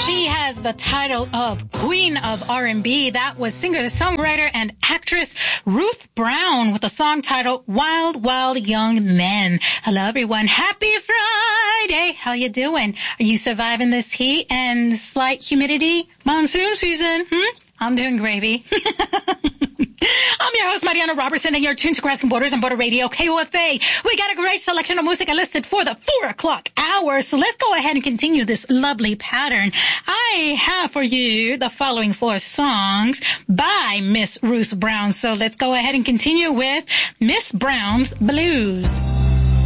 She has the title of Queen of R&B. That was singer-songwriter and actress Ruth Brown with the song titled Wild, Wild Young Men. Hello, everyone. Happy Friday. How you doing? Are you surviving this heat and slight humidity? Monsoon season. I'm doing gravy. I'm your host, Mariana Robertson, and you're tuned to Crossing Borders on Border Radio, KOFA. We got a great selection of music listed for the 4 o'clock hour, so let's go ahead and continue this lovely pattern. I have for you the following 4 songs by Miss Ruth Brown, so let's go ahead and continue with Miss Brown's Blues.